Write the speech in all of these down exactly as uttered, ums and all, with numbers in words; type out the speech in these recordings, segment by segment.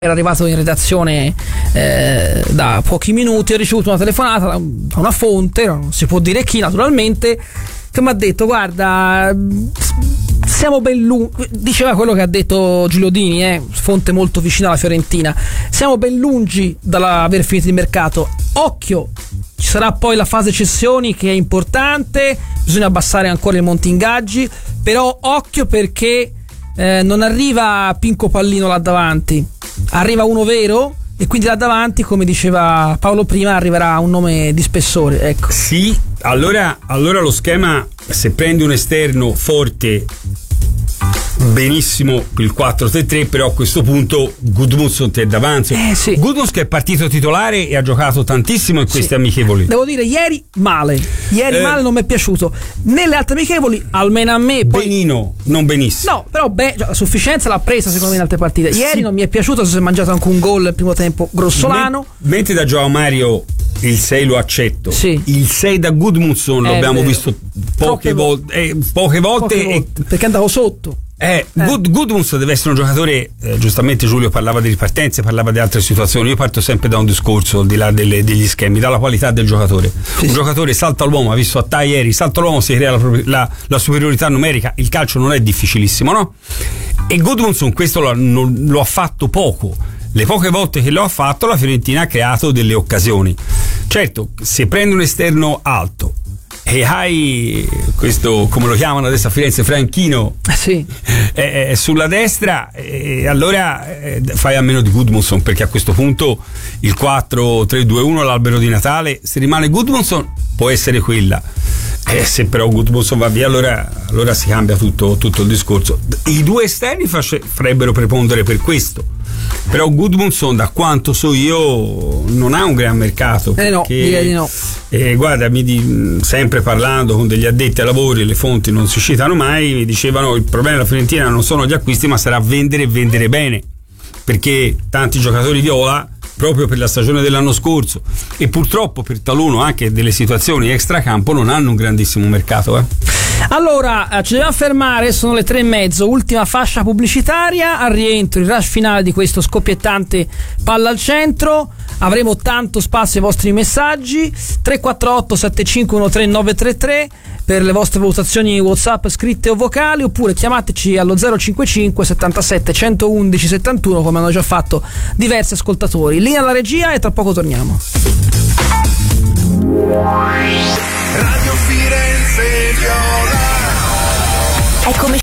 Era arrivato in redazione eh, da pochi minuti, ho ricevuto una telefonata da una fonte, non si può dire chi naturalmente, che mi ha detto: guarda, siamo ben lungi, diceva quello che ha detto Giulio Dini, eh, fonte molto vicina alla Fiorentina, siamo ben lungi dall'aver finito il mercato, occhio, ci sarà poi la fase cessioni che è importante, bisogna abbassare ancora i monti ingaggi, però occhio perché eh, non arriva Pinco Pallino là davanti, arriva uno vero e quindi là davanti, come diceva Paolo prima, arriverà un nome di spessore, ecco. Sì, allora, allora lo schema, se prendi un esterno forte, benissimo il quattro tre tre, però a questo punto Gudmundsson ti è davanti. Eh, sì. Gudmundsson che è partito titolare e ha giocato tantissimo in queste sì. amichevoli. Devo dire, ieri male, ieri eh, male, non mi è piaciuto. Nelle altre amichevoli, almeno a me, poi... benino, non benissimo. No, però beh, la sufficienza l'ha presa secondo me in altre partite. Ieri sì. non mi è piaciuto, si è mangiato anche un gol nel primo tempo grossolano. Men- mentre da Joao Mario il sei lo accetto, sì. il sei da Gudmundsson lo abbiamo vero. visto poche volte, eh, poche volte, poche volte e... perché andavo sotto. Eh, eh. Good, Gudmundsson deve essere un giocatore, eh, giustamente Giulio parlava di ripartenze, parlava di altre situazioni, io parto sempre da un discorso al di là delle, degli schemi, dalla qualità del giocatore. Sì. Un giocatore salta l'uomo, ha visto a Tai ieri, salta l'uomo, si crea la, la, la superiorità numerica, il calcio non è difficilissimo, no? E Gudmundsson questo lo, non, lo ha fatto poco, le poche volte che lo ha fatto la Fiorentina ha creato delle occasioni. Certo, se prende un esterno alto e hai questo, come lo chiamano adesso a Firenze, Franchino sì. è, è sulla destra, e allora eh, fai a meno di Gudmundsson, perché a questo punto il quattro tre due uno, l'albero di Natale, se rimane Gudmundsson può essere quella, e se però Gudmundsson va via allora, allora si cambia tutto, tutto il discorso. I due esterni face, farebbero prepondere per questo, però Gudmundsson, da quanto so io, non ha un gran mercato, eh no, direi di no. Eh, guarda, mi di, sempre parlando con degli addetti ai lavori, le fonti non si citano mai, mi dicevano il problema della Fiorentina non sono gli acquisti, ma sarà vendere e vendere bene, perché tanti giocatori viola proprio per la stagione dell'anno scorso e purtroppo per taluno anche delle situazioni extracampo non hanno un grandissimo mercato, eh. Allora, eh, ci dobbiamo fermare, sono le tre e mezzo, ultima fascia pubblicitaria, al rientro il rush finale di questo scoppiettante Palla al Centro, avremo tanto spazio ai vostri messaggi, tre quattro otto sette cinque uno tre nove tre tre per le vostre valutazioni WhatsApp scritte o vocali, oppure chiamateci allo zero cinque cinque settantasette centoudici settantuno come hanno già fatto diversi ascoltatori. Linea alla regia e tra poco torniamo. Radio Firenze Viola. Eccomi.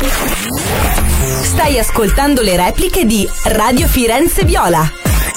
Stai ascoltando le repliche di Radio Firenze Viola.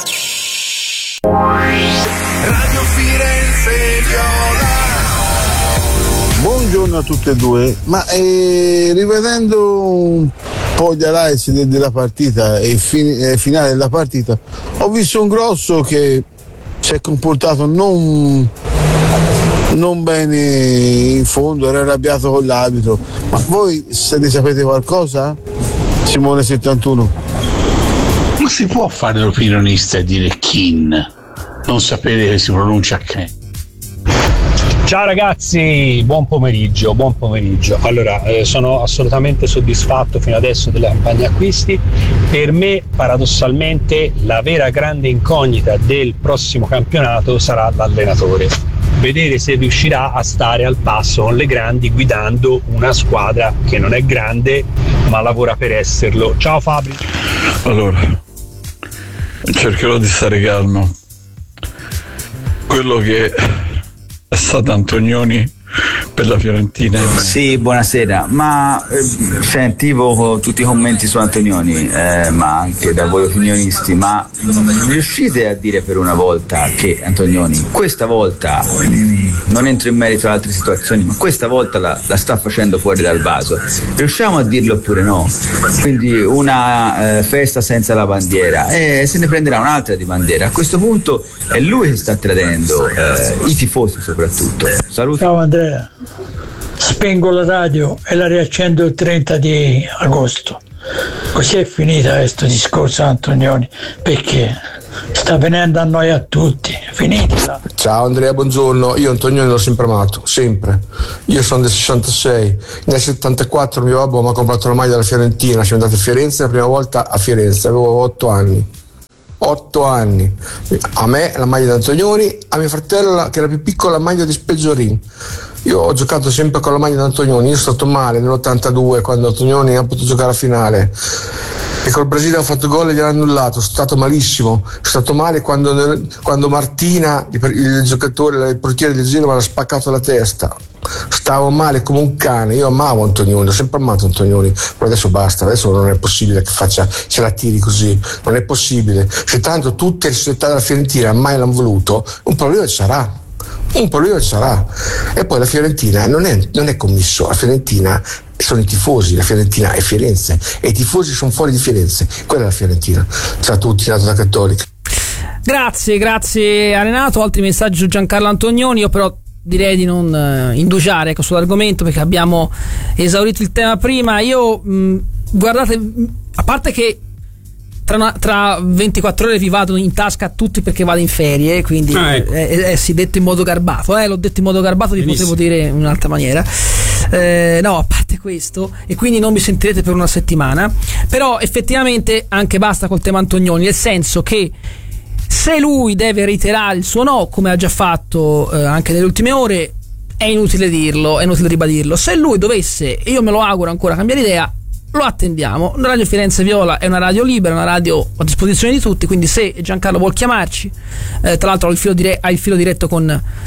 Radio Firenze Viola. Buongiorno a tutte e due, ma eh, rivedendo un po' gli analisi della partita e il fin- eh, finale della partita, ho visto un Grosso che si è comportato non, non bene in fondo, era arrabbiato con l'arbitro. Ma voi se ne sapete qualcosa? Simone settantuno. Ma si può fare l'opinionista e dire Kin, non sapere che si pronuncia Ken? Ciao ragazzi, buon pomeriggio, buon pomeriggio. Allora, eh, sono assolutamente soddisfatto fino adesso della campagna acquisti. Per me, paradossalmente, la vera grande incognita del prossimo campionato sarà l'allenatore. Vedere se riuscirà a stare al passo con le grandi guidando una squadra che non è grande ma lavora per esserlo. Ciao Fabri. Allora, cercherò di stare calmo. Quello che è stato Antonioni per la Fiorentina. Sì, buonasera, ma eh, sentivo tutti i commenti su Antonioni, eh, ma anche da voi opinionisti, ma mh, riuscite a dire per una volta che Antonioni questa volta, mh, non entro in merito ad altre situazioni, ma questa volta la, la sta facendo fuori dal vaso? Riusciamo a dirlo oppure no? Quindi una eh, festa senza la bandiera e se ne prenderà un'altra di bandiera. A questo punto è lui che sta tradendo eh, i tifosi soprattutto. Saluti. Ciao Andrea. Spengo la radio e la riaccendo il trenta di agosto. Così è finita questo discorso Antonioni, perché sta venendo a noi a tutti, finita. Ciao Andrea, buongiorno. Io Antonioni l'ho sempre amato, sempre. Io sono del sessantasei, nel settantaquattro mio babbo mi ha comprato la maglia della Fiorentina, siamo andati a Firenze la prima volta a Firenze, avevo otto anni. otto anni. A me la maglia di Antonioni, a mio fratello che era più piccolo la maglia di Spezzorin. Io ho giocato sempre con la maglia di Antonioni, io sono stato male nell'ottantadue quando Antonioni ha potuto giocare a finale e col Brasile ha fatto gol e gliel'ha annullato, sono stato malissimo, sono stato male quando, quando Martina, il, il giocatore, il portiere del Genova, l'ha spaccato la testa, stavo male come un cane. Io amavo Antonioni, ho sempre amato Antonioni, però adesso basta, adesso non è possibile che faccia, ce la tiri così, non è possibile, se tanto tutte le società della Fiorentina mai l'hanno voluto, un problema ci sarà. Un problema ci sarà. E poi la Fiorentina non è, non è commisso, la Fiorentina sono i tifosi, la Fiorentina è Firenze e i tifosi sono fuori di Firenze, quella è la Fiorentina. Ciao a tutti, nato da Cattolica. Grazie, grazie a Renato. Altri messaggi su Giancarlo Antonioni. Io però direi di non uh, indugiare ecco, sull'argomento perché abbiamo esaurito il tema prima. Io mh, guardate, mh, a parte che Tra, una, tra ventiquattro ore vi vado in tasca a tutti perché vado in ferie, quindi ah, ecco. eh, eh, sì, detto in modo garbato, eh, l'ho detto in modo garbato, vi Benissimo. potevo dire in un'altra maniera. Eh, no, a parte questo, e quindi non mi sentirete per una settimana, però effettivamente anche basta col tema Antonioni, nel senso che se lui deve reiterare il suo no, come ha già fatto eh, anche nelle ultime ore, è inutile dirlo, è inutile ribadirlo. Se lui dovesse, e io me lo auguro ancora, cambiare idea, lo attendiamo. Radio Firenze Viola è una radio libera, una radio a disposizione di tutti, quindi se Giancarlo vuol chiamarci, eh, tra l'altro ha il filo, dire- ha il filo diretto con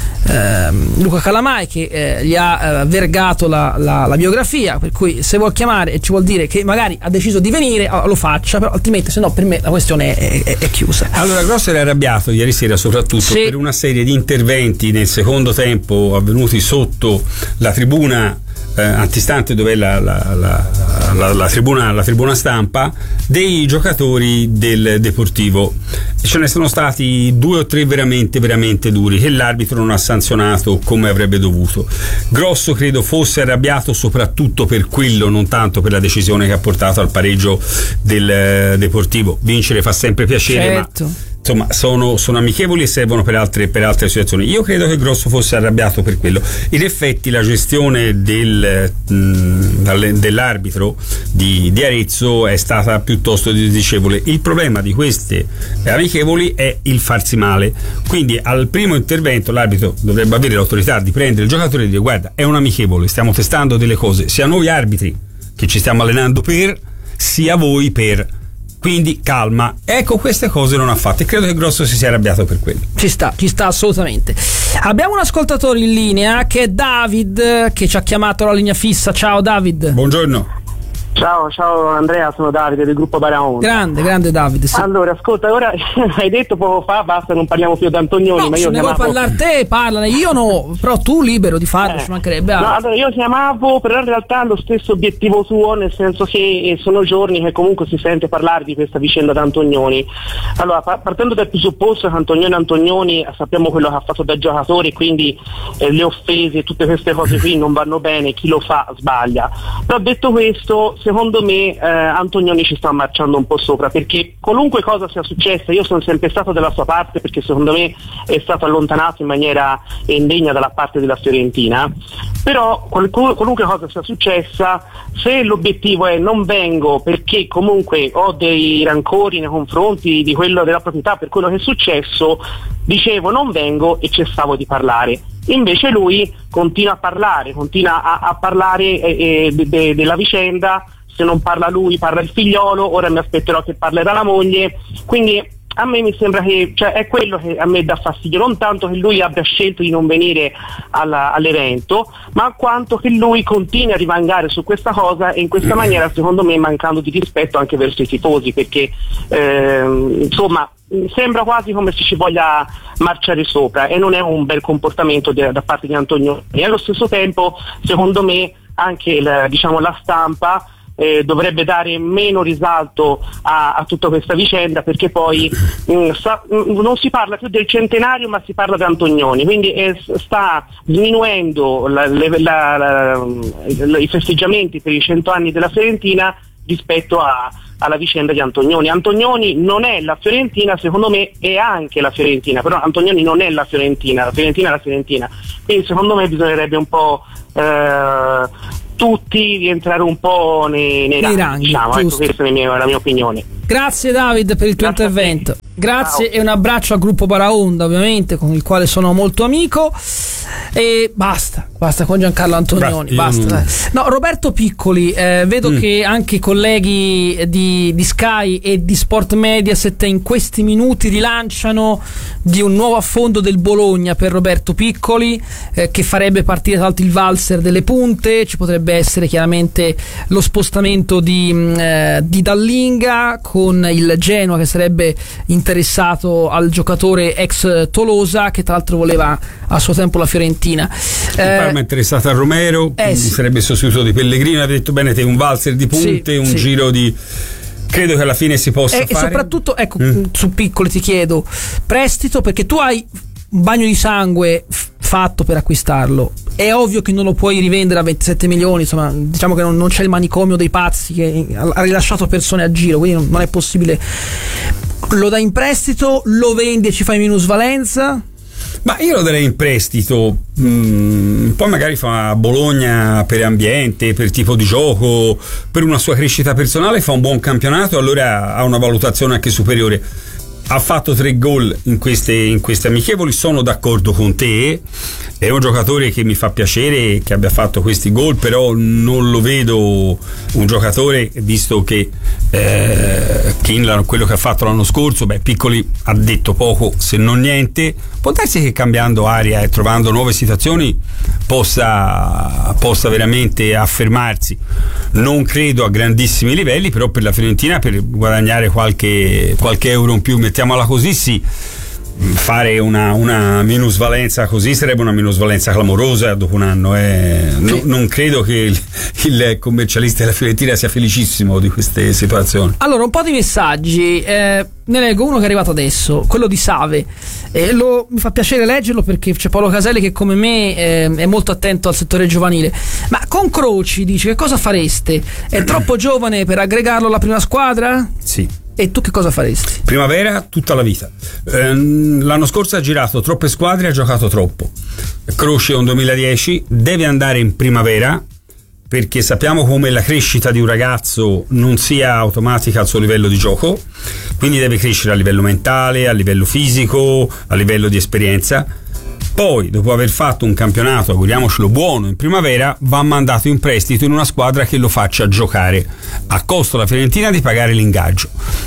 eh, Luca Calamai che eh, gli ha eh, vergato la, la, la biografia, per cui se vuol chiamare e ci vuol dire che magari ha deciso di venire, lo faccia, però altrimenti se no per me la questione è, è, è chiusa. Allora Grosso era arrabbiato ieri sera soprattutto sì. per una serie di interventi nel secondo tempo avvenuti sotto la tribuna Eh, antistante dove è la, la, la, la, la, tribuna, la tribuna stampa dei giocatori del Deportivo. Ce ne sono stati due o tre veramente veramente duri che l'arbitro non ha sanzionato come avrebbe dovuto. Grosso credo fosse arrabbiato soprattutto per quello, non tanto per la decisione che ha portato al pareggio del eh, Deportivo. Vincere fa sempre piacere, certo. ma insomma sono, sono amichevoli e servono per altre, per altre situazioni. Io credo che Grosso fosse arrabbiato per quello. In effetti la gestione del, mh, dell'arbitro di, di Arezzo è stata piuttosto disdicevole. Il problema di queste amichevoli è il farsi male, quindi al primo intervento l'arbitro dovrebbe avere l'autorità di prendere il giocatore e dire: guarda, è un amichevole, stiamo testando delle cose, sia noi arbitri che ci stiamo allenando per, sia voi per, quindi calma. Ecco, queste cose non ha fatte e credo che Grosso si sia arrabbiato per quello. Ci sta, ci sta assolutamente. Abbiamo un ascoltatore in linea che è David, che ci ha chiamato alla linea fissa. Ciao David. Buongiorno. Ciao, ciao Andrea, sono Davide del gruppo Baraon. Grande, grande Davide. Sì. Allora, ascolta, ora hai detto poco fa, basta, non parliamo più di Antonioni, no, ma io se ne chiamavo... vuoi parlare te, parlane, io no, però tu libero di farlo, eh. ci mancherebbe altro. altro. No, allora io chiamavo, però in realtà lo stesso obiettivo suo, nel senso che sono giorni che comunque si sente parlare di questa vicenda d'Antonioni. Allora, partendo dal presupposto che Antonioni Antonioni, sappiamo quello che ha fatto da giocatore, quindi eh, le offese e tutte queste cose qui non vanno bene, chi lo fa sbaglia. Però detto questo, secondo me Eh, Antonioni ci sta marciando un po' sopra, perché qualunque cosa sia successa, io sono sempre stato dalla sua parte, perché secondo me è stato allontanato in maniera indegna dalla parte della Fiorentina, però qualunque, qualunque cosa sia successa, se l'obiettivo è non vengo perché comunque ho dei rancori nei confronti di quello della proprietà per quello che è successo, dicevo non vengo e cessavo di parlare. Invece lui continua a parlare, continua a, a parlare eh, eh, de, de, della vicenda. Se non parla lui, parla il figliolo, ora mi aspetterò che parlerà la moglie, quindi a me mi sembra che, cioè, è quello che a me dà fastidio, non tanto che lui abbia scelto di non venire alla, all'evento, ma quanto che lui continui a rivangare su questa cosa e in questa maniera, secondo me, mancando di rispetto anche verso i tifosi, perché ehm, insomma sembra quasi come se ci voglia marciare sopra e non è un bel comportamento de, da parte di Antonioni. E allo stesso tempo, secondo me, anche la, diciamo, la stampa Eh, dovrebbe dare meno risalto a, a tutta questa vicenda, perché poi mh, sa, mh, non si parla più del centenario ma si parla di Antonioni, quindi eh, sta diminuendo la, la, la, la, i festeggiamenti per i cento anni della Fiorentina rispetto a, alla vicenda di Antonioni. Antonioni non è la Fiorentina, secondo me è anche la Fiorentina, però Antonioni non è la Fiorentina, la Fiorentina è la Fiorentina, quindi secondo me bisognerebbe un po' eh, tutti rientrare un po' nei, nei, nei ranghi, diciamo, ecco, questa è la mia, la mia opinione. Grazie David per il tuo Grazie intervento. Grazie Ciao. e un abbraccio al gruppo Baraonda, ovviamente, con il quale sono molto amico. E basta, basta con Giancarlo Antonioni. Beh, basta. non... No, Roberto Piccoli, eh, vedo mm. che anche i colleghi di, di Sky e di Sport Mediaset in questi minuti rilanciano di un nuovo affondo del Bologna per Roberto Piccoli, eh, che farebbe partire tra l'altro il valzer delle punte. Ci potrebbe essere chiaramente lo spostamento di, eh, di Dallinga, con il Genoa che sarebbe interessato al giocatore ex Tolosa, che tra l'altro voleva a suo tempo la Fiorentina. Il Parma è interessato a Romero, eh, sì. sarebbe sostituto di Pellegrini. Avete detto bene te, un valzer di punte, sì, un sì. giro di... credo che alla fine si possa e, fare. E soprattutto, ecco, mm. su Piccoli ti chiedo prestito, perché tu hai un bagno di sangue f- fatto per acquistarlo. È ovvio che non lo puoi rivendere a ventisette milioni, insomma, diciamo che non, non c'è il manicomio dei pazzi che ha rilasciato persone a giro, quindi non, non è possibile. Lo dai in prestito, lo vendi e ci fai minusvalenza? Ma io lo darei in prestito, mm, poi magari fa Bologna per ambiente, per tipo di gioco, per una sua crescita personale, fa un buon campionato, allora ha una valutazione anche superiore. Ha fatto tre gol in queste, in queste amichevoli, sono d'accordo con te, è un giocatore che mi fa piacere che abbia fatto questi gol, però non lo vedo un giocatore, visto che eh, Kinlan, quello che ha fatto l'anno scorso, beh, Piccoli ha detto poco se non niente. Può darsi che cambiando aria e trovando nuove situazioni possa, possa veramente affermarsi. Non credo a grandissimi livelli, però per la Fiorentina, per guadagnare qualche, qualche euro in più, mettiamola così, sì, fare una, una minusvalenza così sarebbe una minusvalenza clamorosa dopo un anno. Eh. No, non credo che il, il commercialista della Fiorentina sia felicissimo di queste situazioni. Allora, un po' di messaggi, eh, ne leggo uno che è arrivato adesso, quello di Save. Eh, lo, mi fa piacere leggerlo perché c'è Paolo Caselli che come me eh, è molto attento al settore giovanile. Ma con Croci dice: che cosa fareste? È troppo giovane per aggregarlo alla prima squadra? Sì. E tu che cosa faresti? Primavera tutta la vita. Ehm, l'anno scorso ha girato troppe squadre, ha giocato troppo. Croce è un duemiladieci, deve andare in primavera, perché sappiamo come la crescita di un ragazzo non sia automatica al suo livello di gioco, quindi deve crescere a livello mentale, a livello fisico, a livello di esperienza. Poi, dopo aver fatto un campionato, auguriamocelo buono, in primavera, va mandato in prestito in una squadra che lo faccia giocare, a costo alla Fiorentina di pagare l'ingaggio,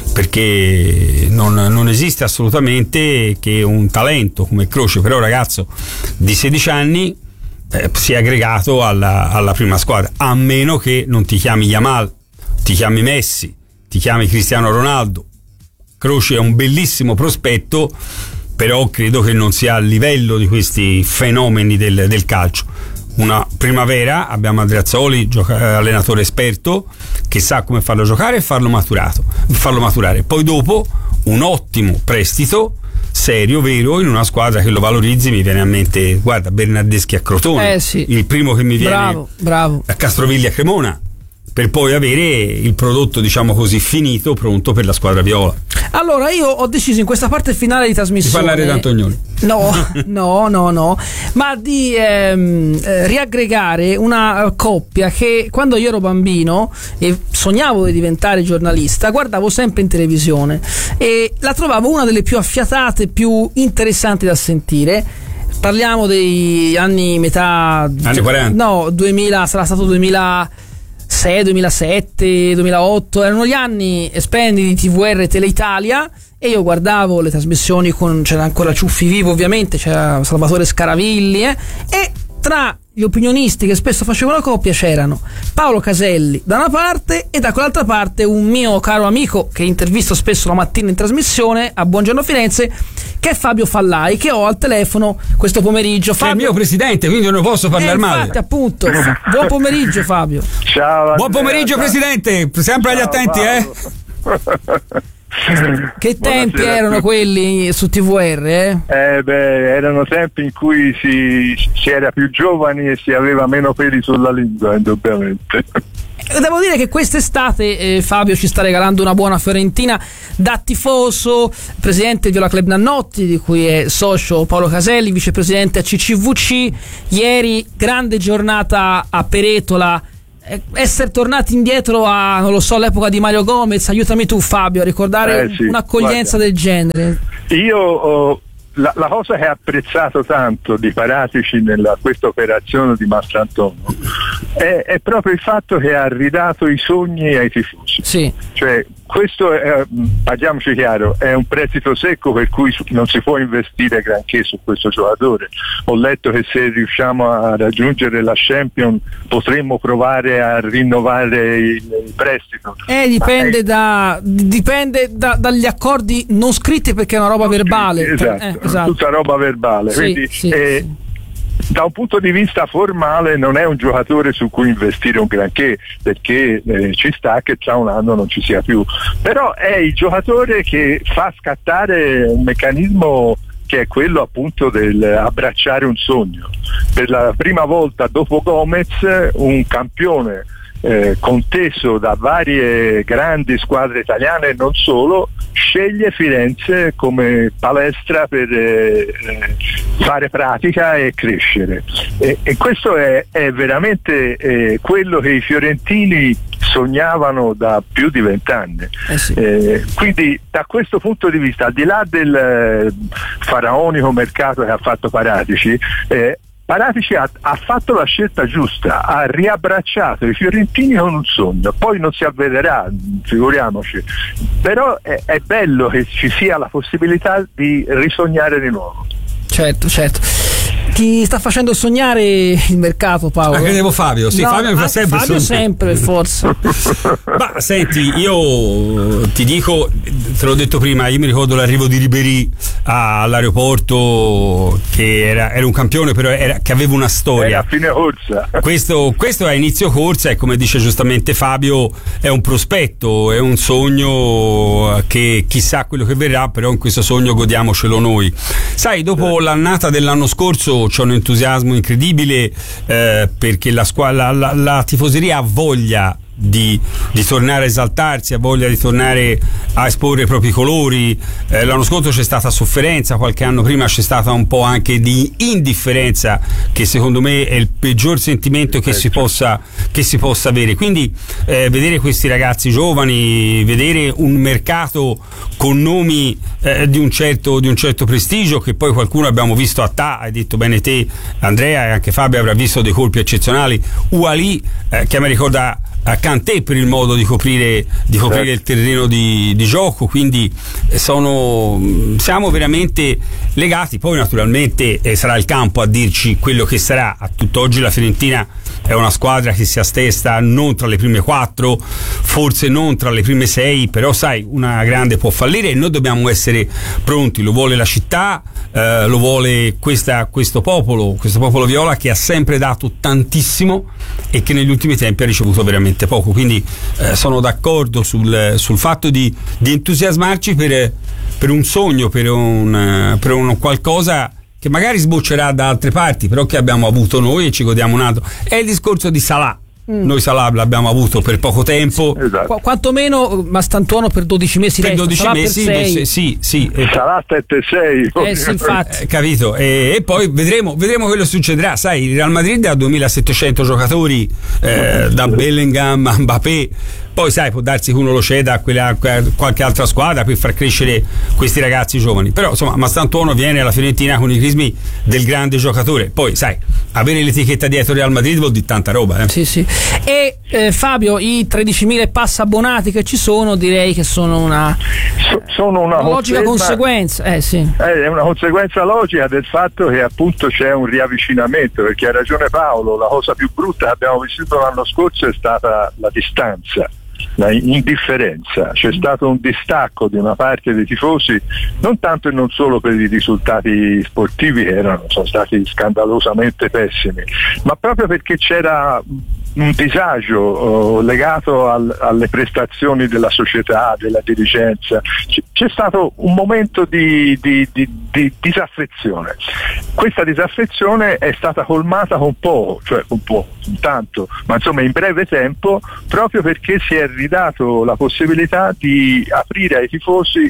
perché non, non esiste assolutamente che un talento come Croce, però un ragazzo di sedici anni, eh, sia aggregato alla, alla prima squadra, a meno che non ti chiami Yamal, ti chiami Messi, ti chiami Cristiano Ronaldo. Croce è un bellissimo prospetto, però credo che non sia a livello di questi fenomeni del, del calcio. Una primavera, abbiamo Andreazzoli, gioca, allenatore esperto, che sa come farlo giocare e farlo maturato, farlo maturare. Poi dopo un ottimo prestito serio, vero, in una squadra che lo valorizzi. Mi viene a mente, guarda, Bernardeschi a Crotone, eh sì. il primo che mi viene, bravo, bravo. a Castroviglia a Cremona, per poi avere il prodotto, diciamo così, finito, pronto per la squadra viola. Allora, io ho deciso in questa parte finale di trasmissione di parlare di Antonioni. No, no, no, no, ma di ehm, eh, riaggregare una coppia che quando io ero bambino e sognavo di diventare giornalista, guardavo sempre in televisione e la trovavo una delle più affiatate, più interessanti da sentire. Parliamo degli anni metà anni quaranta. No, duemila, sarà stato duemilasei, duemilasette, duemilaotto, erano gli anni splendidi di T V R Teleitalia e io guardavo le trasmissioni con, c'era ancora Ciuffi Vivo ovviamente, c'era Salvatore Scaravilli eh, e tra gli opinionisti che spesso facevano coppia c'erano Paolo Caselli da una parte e da quell'altra parte un mio caro amico che intervisto spesso la mattina in trasmissione a Buongiorno Firenze, che è Fabio Fallai, che ho al telefono questo pomeriggio. Fabio, è il mio presidente, quindi non posso parlare eh, male. Infatti, appunto. Buon pomeriggio, Fabio. Ciao. Buon pomeriggio, presidente. Sempre agli attenti, eh. Che tempi Buonasera. Erano quelli su T V R, eh? Eh beh, erano tempi in cui si, si era più giovani e si aveva meno peli sulla lingua, indubbiamente. Devo dire che quest'estate eh, Fabio ci sta regalando una buona Fiorentina da tifoso, presidente del Viola Club Nannotti, di cui è socio Paolo Caselli, vicepresidente a C C V C. Ieri grande giornata a Peretola, essere tornati indietro a, non lo so, l'epoca di Mario Gomez. Aiutami tu, Fabio, a ricordare Eh, sì, un'accoglienza guarda. del genere. Io ho- la, la cosa che ho apprezzato tanto di Paratici nella questa operazione di Mastrantonio è, è proprio il fatto che ha ridato i sogni ai tifosi. Sì. Cioè, questo è, parliamoci chiaro, è un prestito secco per cui su- non si può investire granché su questo giocatore. Ho letto che se riusciamo a raggiungere la Champions potremmo provare a rinnovare il, il prestito. Eh, dipende, da, dipende da- dagli accordi non scritti, perché è una roba verbale. Esatto, Eh, esatto. tutta roba verbale. Sì, Quindi, sì, eh, sì. da un punto di vista formale non è un giocatore su cui investire un granché, perché eh, ci sta che tra un anno non ci sia più, però è il giocatore che fa scattare un meccanismo che è quello appunto del abbracciare un sogno. Per la prima volta dopo Gomez un campione eh, conteso da varie grandi squadre italiane e non solo sceglie Firenze come palestra per eh, fare pratica e crescere, e, e questo è, è veramente eh, quello che i fiorentini sognavano da più di vent'anni. Eh sì. Eh, quindi da questo punto di vista, al di là del eh, faraonico mercato che ha fatto Paratici, eh, Paratici ha, ha fatto la scelta giusta, ha riabbracciato i fiorentini con un sogno, poi non si avvederà, figuriamoci, però è, è bello che ci sia la possibilità di risognare di nuovo. Certo, certo. Ti sta facendo sognare il mercato, Paolo? Ah, credevo Fabio, sì, No, Fabio mi fa ah, sempre Fabio sognare. sempre, forse. Ma senti, io ti dico, te l'ho detto prima, io mi ricordo l'arrivo di Ribéry all'aeroporto, che era, era un campione, però era, che aveva una storia. Era a fine corsa. Questo, questo è inizio corsa e, come dice giustamente Fabio, è un prospetto, è un sogno che chissà quello che verrà, però in questo sogno godiamocelo noi. Sai, dopo l'annata dell'anno scorso c'è un entusiasmo incredibile, eh, perché la, squadra, la, la tifoseria ha voglia Di, di tornare a esaltarsi, ha voglia di tornare a esporre i propri colori. Eh, l'anno scorso c'è stata sofferenza, qualche anno prima c'è stata un po' anche di indifferenza, che secondo me è il peggior sentimento che si possa, che si possa avere. Quindi eh, vedere questi ragazzi giovani, vedere un mercato con nomi eh, di un certo di un certo prestigio, che poi qualcuno abbiamo visto a Ta, hai detto bene te Andrea, e anche Fabio avrà visto dei colpi eccezionali. Ouali, eh, che mi ricorda a Kanté per il modo di coprire, di coprire il terreno di, di gioco, quindi sono, siamo veramente legati. Poi naturalmente eh, sarà il campo a dirci quello che sarà. A tutt'oggi la Fiorentina è una squadra che si attesta non tra le prime quattro, forse non tra le prime sei, però sai, una grande può fallire e noi dobbiamo essere pronti. Lo vuole la città, eh, lo vuole questa, questo popolo, questo popolo viola, che ha sempre dato tantissimo e che negli ultimi tempi ha ricevuto veramente poco. Quindi eh, sono d'accordo sul, sul fatto di, di entusiasmarci per, per un sogno, per un, per un qualcosa che magari sboccerà da altre parti, però che abbiamo avuto noi e ci godiamo un altro. È il discorso di Salah. Mm. Noi Salah l'abbiamo avuto per poco tempo, esatto. Qu- quantomeno Mastantuono per dodici mesi per resta, dodici Salah mesi, per sei. sì, sì, sì. E sarà sette sei, Eh sì, infatti. Eh, capito? E, e poi vedremo, vedremo quello che succederà. Sai, il Real Madrid ha duemilasettecento giocatori, eh, da Bellingham a Mbappé. Poi sai, può darsi che uno lo ceda a, quella, a qualche altra squadra per far crescere questi ragazzi giovani. Però insomma, Mastantuono viene alla Fiorentina con i crismi del grande giocatore. Poi sai, avere l'etichetta dietro Real Madrid vuol dire tanta roba, eh? Sì, sì. E eh, Fabio, i tredicimila e passa abbonati che ci sono, direi che sono una, So- sono una, una logica conseguenza. Eh sì. È una conseguenza logica del fatto che appunto c'è un riavvicinamento, perché ha ragione Paolo, la cosa più brutta che abbiamo vissuto l'anno scorso è stata la distanza, la indifferenza. C'è stato un distacco di una parte dei tifosi, non tanto e non solo per i risultati sportivi che erano, sono stati scandalosamente pessimi, ma proprio perché c'era un disagio oh, legato al, alle prestazioni della società, della dirigenza. C- c'è stato un momento di, di, di, di disaffezione. Questa disaffezione è stata colmata con poco, cioè con poco, tanto, ma insomma in breve tempo, proprio perché si è ridato la possibilità di aprire ai tifosi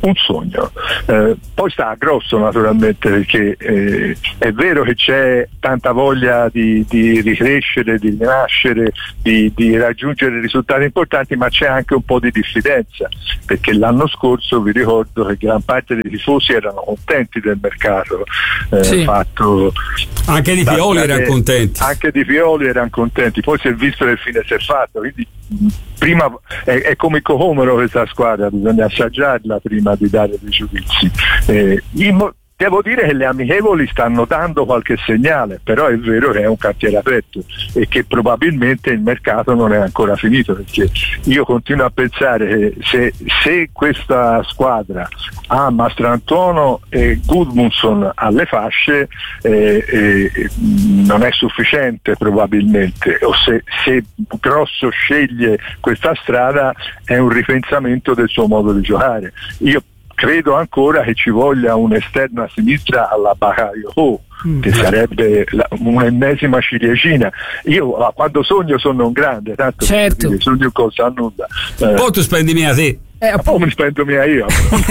un sogno. Eh, poi sta a grosso naturalmente, perché eh, è vero che c'è tanta voglia di, di ricrescere, di rinascere, di, di raggiungere risultati importanti, ma c'è anche un po' di diffidenza, perché l'anno scorso vi ricordo che gran parte dei tifosi erano contenti del mercato eh, sì. fatto. Anche di Pioli erano contenti. Anche di Pioli erano contenti, poi si è visto che fine si è fatto, quindi prima è, è come il cocomero questa squadra, bisogna assaggiarla prima di dare dei giudizi. Eh, in, devo dire che le amichevoli stanno dando qualche segnale, però è vero che è un cantiere aperto e che probabilmente il mercato non è ancora finito, perché io continuo a pensare che se, se questa squadra ha Mastrantuono e Gudmundsson alle fasce eh, eh, non è sufficiente probabilmente, o se, se Grosso sceglie questa strada è un ripensamento del suo modo di giocare. Io credo ancora che ci voglia un esterno a sinistra alla Bakayoko, mm. che sarebbe la, un'ennesima ciliegina. Io quando sogno sono un grande, tanto certo. dire, sogno cosa a nulla. Eh, poi tu spendi mia te. Eh, poi mi spendo mia io.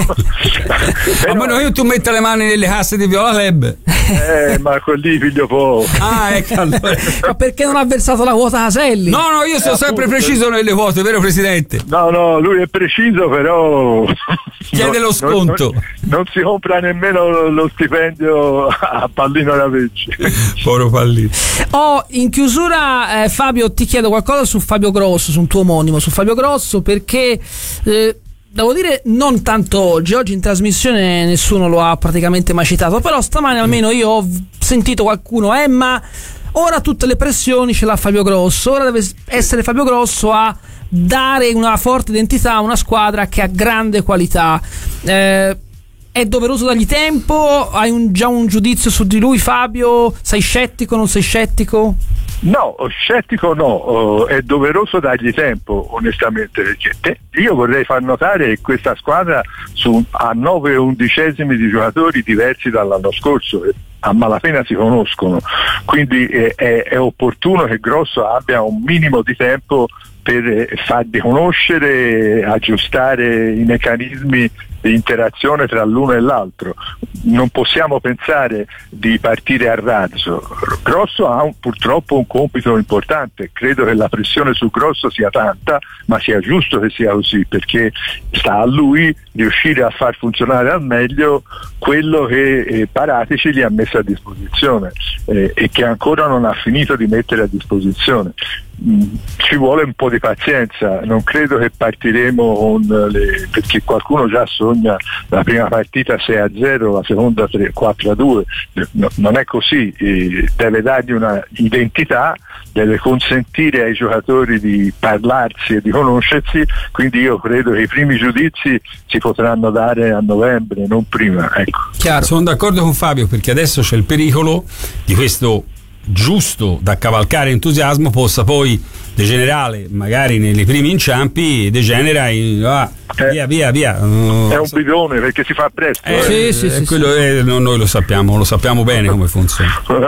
Però, ma no, io tu metto le mani nelle casse di Viola Club. Eh, ma quelli figlio poco. Ah, ecco allora. Ma perché non ha versato la quota Caselli? No, no, io sono eh, sempre appunto. preciso nelle quote, vero Presidente? No, no, lui è preciso, però chiede no, lo sconto. Non, non, non si compra nemmeno lo, lo stipendio a Pallino da Vecchi. Poro Pallino. Oh, in chiusura, eh, Fabio, ti chiedo qualcosa su Fabio Grosso, su un tuo omonimo, su Fabio Grosso, perché eh, devo dire non tanto oggi, oggi in trasmissione nessuno lo ha praticamente mai citato, però stamane almeno io ho sentito qualcuno, eh ma ora tutte le pressioni ce l'ha Fabio Grosso, ora deve essere Fabio Grosso a dare una forte identità a una squadra che ha grande qualità. Eh, è doveroso dargli tempo? Hai un, già un giudizio su di lui, Fabio? Sei scettico, non sei scettico? No, scettico no, oh, è doveroso dargli tempo onestamente, perché te, io vorrei far notare che questa squadra su, ha nove undicesimi di giocatori diversi dall'anno scorso, a malapena si conoscono, quindi è, è, è opportuno che Grosso abbia un minimo di tempo per farli conoscere, aggiustare i meccanismi di interazione tra l'uno e l'altro. Non possiamo pensare di partire a razzo. Grosso ha un, purtroppo un compito importante, credo che la pressione su Grosso sia tanta, ma sia giusto che sia così, perché sta a lui riuscire a far funzionare al meglio quello che eh, Paratici gli ha messo a disposizione eh, e che ancora non ha finito di mettere a disposizione. Mm, ci vuole un po' di pazienza, non credo che partiremo con le, perché qualcuno già sogna la prima partita sei a zero, la seconda quattro a due, no, non è così, eh, deve dargli una identità, deve consentire ai giocatori di parlarsi e di conoscersi, quindi io credo che i primi giudizi si potranno dare a novembre, non prima, ecco. Chiaro. Sono d'accordo con Fabio, perché adesso c'è il pericolo di questo giusto da cavalcare entusiasmo possa poi degenerare magari nei primi inciampi, degenera in, ah, eh, via via via uh, è un bidone perché si fa presto eh, eh. sì, sì, sì, quello, sì. Eh, noi lo sappiamo lo sappiamo bene come funziona.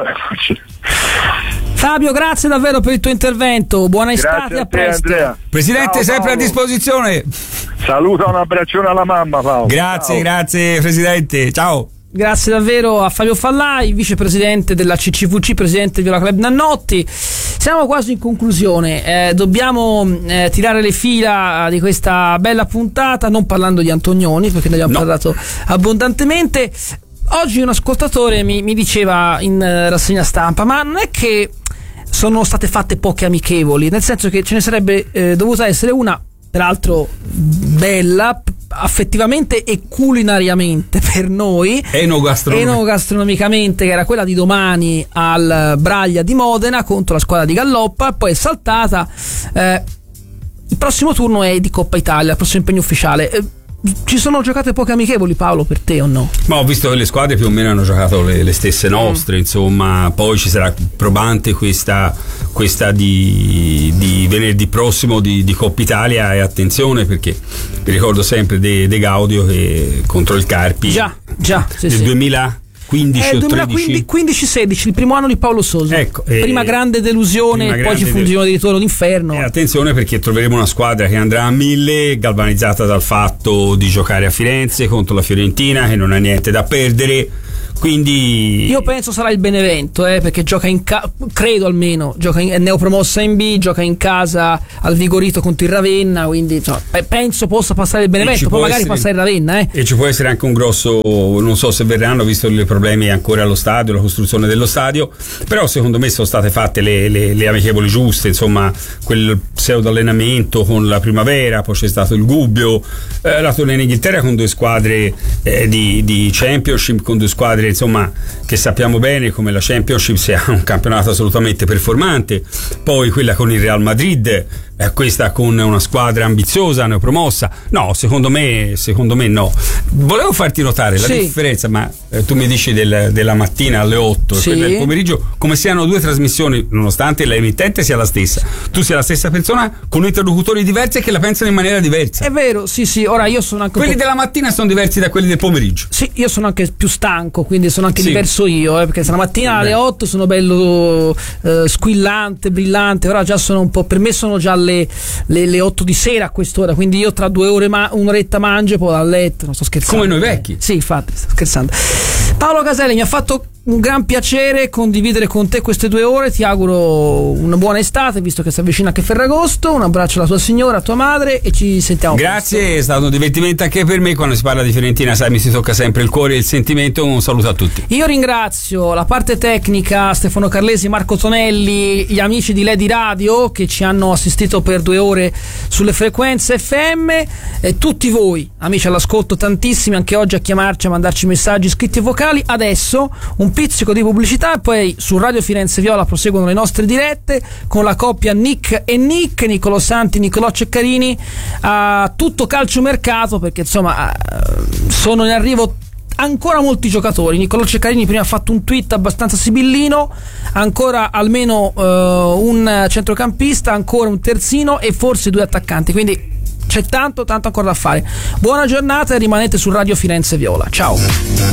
Fabio, grazie davvero per il tuo intervento, buona estate, grazie a presto. Andrea. Presidente, ciao, sempre Paolo. A disposizione. Saluta, un abbraccione alla mamma, Paolo. Grazie, ciao. Grazie Presidente, ciao. Grazie davvero a Fabio Fallai, vicepresidente della C C V C, presidente di Viola Club Nannotti. Siamo quasi in conclusione, eh, dobbiamo eh, tirare le fila di questa bella puntata, non parlando di Antonioni, perché ne abbiamo no. parlato abbondantemente. Oggi un ascoltatore mi, mi diceva in uh, rassegna stampa, ma non è che sono state fatte poche amichevoli, nel senso che ce ne sarebbe eh, dovuta essere una, peraltro bella, affettivamente e culinariamente per noi, enogastronom- enogastronomicamente, che era quella di domani al Braglia di Modena contro la squadra di Galloppa, poi è saltata. Eh, il prossimo turno è di Coppa Italia, il prossimo impegno ufficiale. Eh, ci sono giocate poche amichevoli, Paolo, per te o no? Ma ho visto che le squadre più o meno hanno giocato le, le stesse nostre, mm. insomma, poi ci sarà probante questa, questa di, di venerdì prossimo di, di Coppa Italia, e attenzione perché vi ricordo sempre De, De Gaudio che contro il Carpi già, già, sì, del sì. duemila quindici eh, o tredici? quindici sedici, il primo anno di Paolo Sousa. Ecco, prima eh, grande delusione, prima poi grande ci fu un girone di ritorno d'inferno. E attenzione, perché troveremo una squadra che andrà a mille, galvanizzata dal fatto di giocare a Firenze contro la Fiorentina, che non ha niente da perdere. Quindi io penso sarà il Benevento, eh, perché gioca in casa, credo almeno, gioca in, è neopromossa in B, gioca in casa al Vigorito contro il Ravenna, quindi insomma, penso possa passare il Benevento, poi magari essere, passare il Ravenna. Eh. E ci può essere anche un grosso, non so se verranno, visto i problemi ancora allo stadio, la costruzione dello stadio, però secondo me sono state fatte le, le, le amichevoli giuste, insomma, quel pseudo allenamento con la Primavera, poi c'è stato il Gubbio, eh, la tornea in Inghilterra con due squadre eh, di, di Championship, con due squadre insomma che sappiamo bene come la Championship sia un campionato assolutamente performante, poi quella con il Real Madrid, eh, questa con una squadra ambiziosa, neopromossa. No, secondo me secondo me no. Volevo farti notare la sì. differenza, ma eh, tu mi dici del, della mattina alle otto sì. e quella del pomeriggio, come siano due trasmissioni, nonostante l'emittente sia la stessa, tu sia la stessa persona con interlocutori diversi e che la pensano in maniera diversa. È vero, sì sì, ora io sono anche quelli della mattina sono diversi da quelli del pomeriggio. Sì, io sono anche più stanco, quindi sono anche sì. diverso io, eh, perché stamattina alle otto sono bello eh, squillante, brillante, ora già sono un po', per me sono già le, le, le otto di sera a quest'ora, quindi io tra due ore ma, un'oretta mangio e poi a letto, non sto scherzando. Come noi vecchi. Sì, infatti, sto scherzando. Paolo Caselli, mi ha fatto un gran piacere condividere con te queste due ore, ti auguro una buona estate visto che si avvicina anche Ferragosto, un abbraccio alla tua signora, a tua madre e ci sentiamo. Grazie, presto. È stato un divertimento anche per me, quando si parla di Fiorentina sai mi si tocca sempre il cuore e il sentimento. Un saluto a tutti. Io ringrazio la parte tecnica, Stefano Carlesi, Marco Tonelli, gli amici di Lady Radio che ci hanno assistito per due ore sulle frequenze F M e tutti voi amici all'ascolto, tantissimi anche oggi a chiamarci, a mandarci messaggi scritti e vocali. Adesso un pizzico di pubblicità e poi su Radio Firenze Viola proseguono le nostre dirette con la coppia Nick e Nick, Niccolò Santi, Niccolò Ceccarini, a tutto calciomercato, perché insomma sono in arrivo ancora molti giocatori. Niccolò Ceccarini prima ha fatto un tweet abbastanza sibillino, ancora almeno uh, un centrocampista, ancora un terzino e forse due attaccanti, quindi c'è tanto tanto ancora da fare. Buona giornata e rimanete su Radio Firenze Viola, ciao.